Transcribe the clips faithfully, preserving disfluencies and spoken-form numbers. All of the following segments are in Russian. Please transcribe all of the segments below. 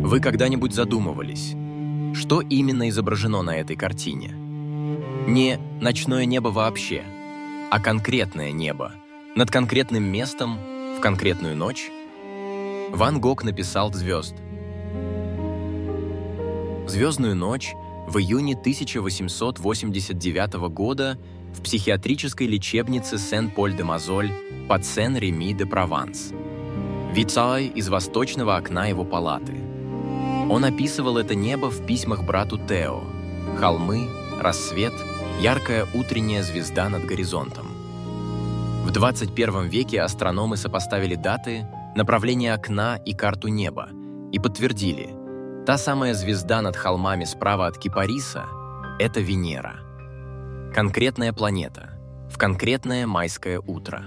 Вы когда-нибудь задумывались, что именно изображено на этой картине? Не ночное небо вообще, а конкретное небо, над конкретным местом, в конкретную ночь. Ван Гог написал «Звезд». «Звездную ночь» в июне тысяча восемьсот восемьдесят девятого года в психиатрической лечебнице Сен-Поль-де-Мазоль под Сен-Реми-де-Прованс. Вицай из восточного окна его палаты. Он описывал это небо в письмах брату Тео. Холмы, рассвет, яркая утренняя звезда над горизонтом. В двадцать первом веке астрономы сопоставили даты, направление окна и карту неба и подтвердили, та самая звезда над холмами справа от Кипариса — это Венера. Конкретная планета в конкретное майское утро.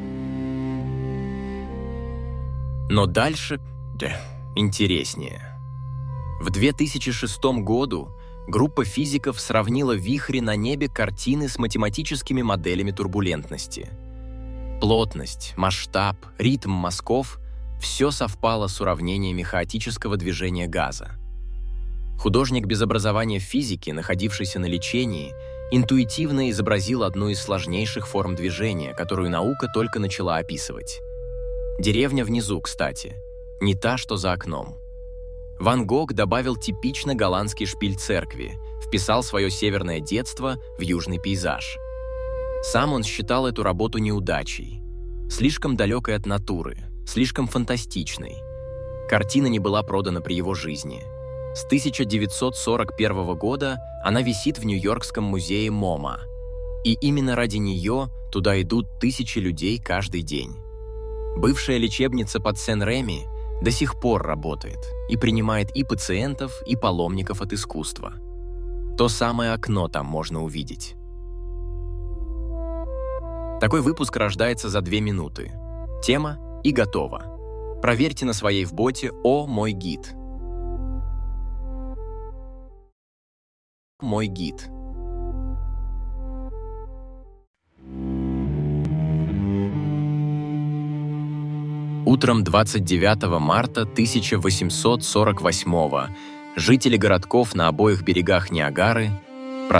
Но дальше да, интереснее. В две тысячи шестом году группа физиков сравнила вихри на небе картины с математическими моделями турбулентности. Плотность, масштаб, ритм мазков – все совпало с уравнениями хаотического движения газа. Художник без образования в физике, находившийся на лечении, интуитивно изобразил одну из сложнейших форм движения, которую наука только начала описывать. Деревня внизу, кстати, не та, что за окном. Ван Гог добавил типично голландский шпиль церкви, вписал свое северное детство в южный пейзаж. Сам он считал эту работу неудачей, слишком далекой от натуры, слишком фантастичной. Картина не была продана при его жизни. С тысяча девятьсот сорок первого года она висит в Нью-Йоркском музее МоМА. И именно ради нее туда идут тысячи людей каждый день. Бывшая лечебница под Сен-Реми до сих пор работает и принимает и пациентов, и паломников от искусства. То самое окно там можно увидеть. Такой выпуск рождается за две минуты. Тема и готово. Проверьте на своей в боте «О, мой гид». Мой гид. Утром двадцать девятого марта тысяча восемьсот сорок восьмого жители городков на обоих берегах Ниагары